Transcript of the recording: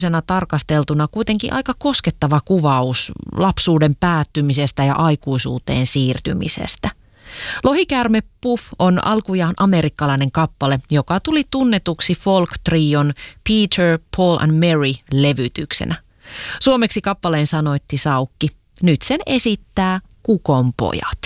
tarkasteltuna kuitenkin aika koskettava kuvaus lapsuuden päättymisestä ja aikuisuuteen siirtymisestä. Lohikäärme Puff on alkujaan amerikkalainen kappale, joka tuli tunnetuksi folk-trion Peter, Paul and Mary-levytyksenä. Suomeksi kappaleen sanoitti Saukki. Nyt sen esittää Kukonpojat.